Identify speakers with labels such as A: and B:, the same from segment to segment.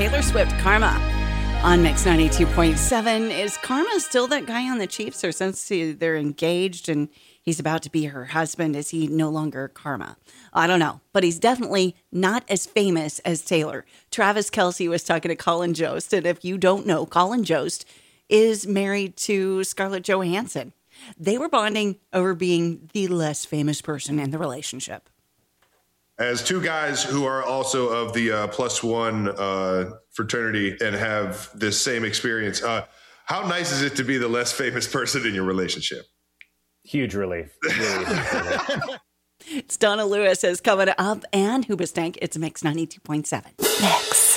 A: Taylor Swift, Karma, on Mix 92.7. Is Karma still that guy on the Chiefs, or since they're engaged and he's about to be her husband, is he no longer Karma? I don't know, but he's definitely not as famous as Taylor. Travis Kelce was talking to Colin Jost, and if you don't know, Colin Jost is married to Scarlett Johansson. They were bonding over being the less famous person in the relationship.
B: As two guys who are also of the plus one fraternity and have this same experience, how nice is it to be the less famous person in your relationship?
C: Huge relief. Really huge relief.
A: It's Donna Lewis is coming up, and Hoobastank. It's Mix 92.7.
D: Mix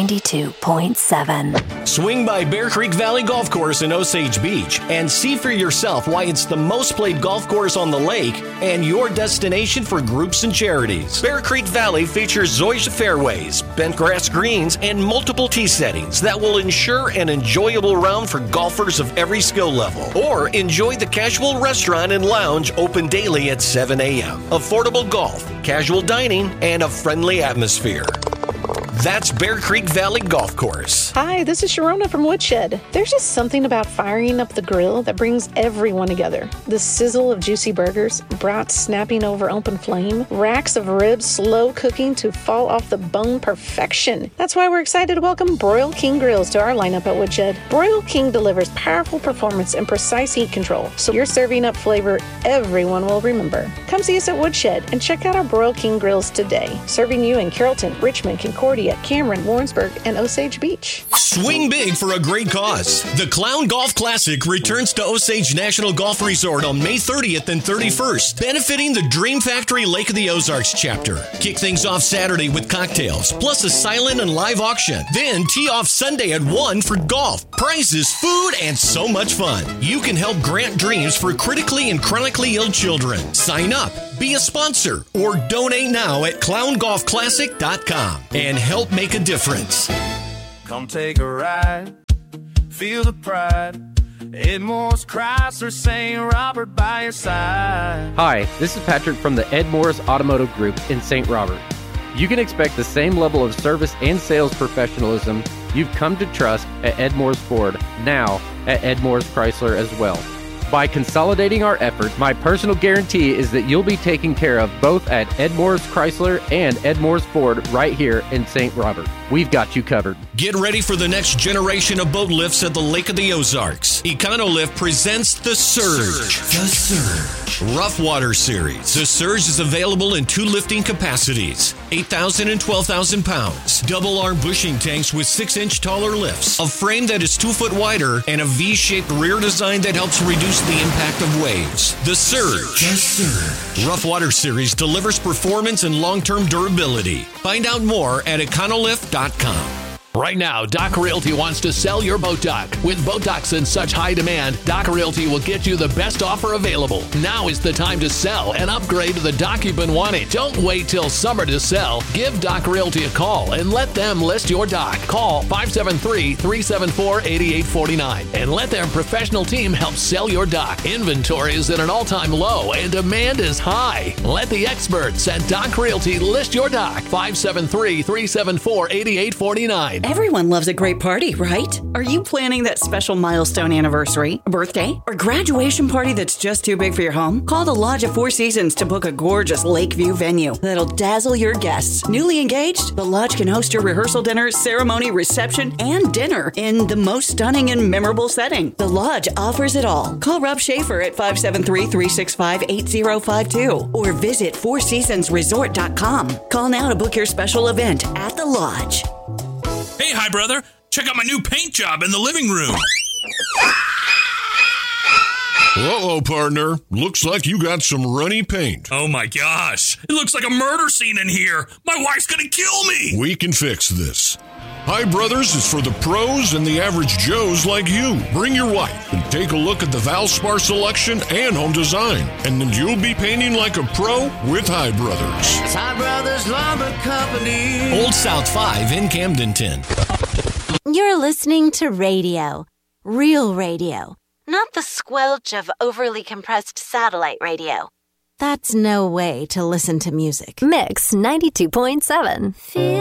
D: 92.7.
E: Swing by Bear Creek Valley Golf Course in Osage Beach and see for yourself why it's the most played golf course on the lake and your destination for groups and charities. Bear Creek Valley features Zoysia fairways, bent grass greens, and multiple tee settings that will ensure an enjoyable round for golfers of every skill level. Or enjoy the casual restaurant and lounge open daily at 7 a.m. Affordable golf, casual dining, and a friendly atmosphere. That's Bear Creek Valley Golf Course.
F: Hi, this is Sharona from Woodshed. There's just something about firing up the grill that brings everyone together. The sizzle of juicy burgers, brats snapping over open flame, racks of ribs slow cooking to fall off the bone perfection. That's why we're excited to welcome Broil King Grills to our lineup at Woodshed. Broil King delivers powerful performance and precise heat control, so you're serving up flavor everyone will remember. Come see us at Woodshed and check out our Broil King Grills today, serving you in Carrollton, Richmond, Concordia, Cameron, Warrensburg, and Osage Beach.
E: Swing big for a great cause. The Clown Golf Classic returns to Osage National Golf Resort on May 30th and 31st, benefiting the Dream Factory Lake of the Ozarks chapter. Kick things off Saturday with cocktails, plus a silent and live auction. Then tee off Sunday at 1 for golf, prizes, food, and so much fun. You can help grant dreams for critically and chronically ill children. Sign up, be a sponsor, or donate now at clowngolfclassic.com and help make a difference.
G: Come take a ride, feel the pride. Edmore's Chrysler, St. Robert by your side.
H: Hi, this is Patrick from the Ed Morris Automotive Group in St. Robert. You can expect the same level of service and sales professionalism you've come to trust at Ed Morris Ford, now at Ed Morris Chrysler as well. By consolidating our effort, my personal guarantee is that you'll be taken care of both at Ed Morris Chrysler and Ed Morris Ford right here in St. Robert. We've got you covered.
E: Get ready for the next generation of boat lifts at the Lake of the Ozarks. EconoLift presents the Surge. The Surge. Rough Water Series. The Surge is available in 2 lifting capacities, 8,000 and 12,000 pounds. Double arm bushing tanks with 6-inch taller lifts, a frame that is 2 foot wider, and a V-shaped rear design that helps reduce the impact of waves. The Surge. The Surge. Rough Water Series delivers performance and long-term durability. Find out more at econolift.com.
I: Right now, Dock Realty wants to sell your boat dock. With boat docks in such high demand, Dock Realty will get you the best offer available. Now is the time to sell and upgrade to the dock you've been wanting. Don't wait till summer to sell. Give Dock Realty a call and let them list your dock. Call 573-374-8849 and let their professional team help sell your dock. Inventory is at an all-time low and demand is high. Let the experts at Dock Realty list your dock. 573-374-8849.
A: Everyone loves a great party, right? Are you planning that special milestone anniversary, birthday, or graduation party that's just too big for your home? Call the Lodge of Four Seasons to book a gorgeous Lakeview venue that'll dazzle your guests. Newly engaged? The Lodge can host your rehearsal dinner, ceremony, reception, and dinner in the most stunning and memorable setting. The Lodge offers it all. Call Rob Schaefer at 573-365-8052 or visit fourseasonsresort.com. Call now to book your special event at the Lodge.
J: Hey, hi, brother. Check out my new paint job in the living room.
K: Uh-oh, partner. Looks like you got some runny paint.
J: Oh, my gosh. It looks like a murder scene in here. My wife's gonna kill me.
K: We can fix this. Hi Brothers is for the pros and the average Joes like you. Bring your wife and take a look at the Valspar selection and home design. And then you'll be painting like a pro with Hi Brothers.
G: It's Hi Brothers Lumber Company.
E: Old South 5 in Camdenton.
D: You're listening to radio. Real radio. Not the squelch of overly compressed satellite radio. That's no way to listen to music. Mix 92.7.